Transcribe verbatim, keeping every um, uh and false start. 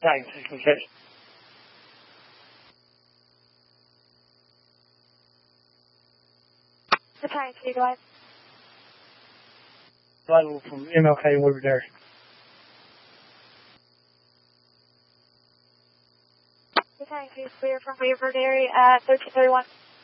Thanks, okay. Battalion two, go ahead. Arrival from M L K in Woodward area. Battalion two, clear from Woodward area at thirteen thirty-one.